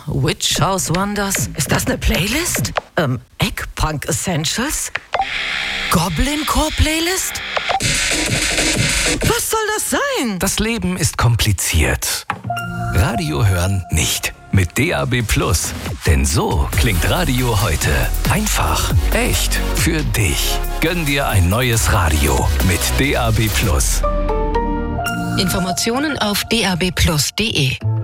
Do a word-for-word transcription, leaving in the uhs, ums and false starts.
Witch House Wonders. Ist das eine Playlist? Ähm, Eggpunk Essentials? Goblin Core Playlist? Was soll das sein? Das Leben ist kompliziert. Radio hören nicht. Mit D A B Plus. Denn so klingt Radio heute. Einfach, echt, für dich. Gönn dir ein neues Radio mit D A B Plus. Informationen auf d a b plus punkt d e.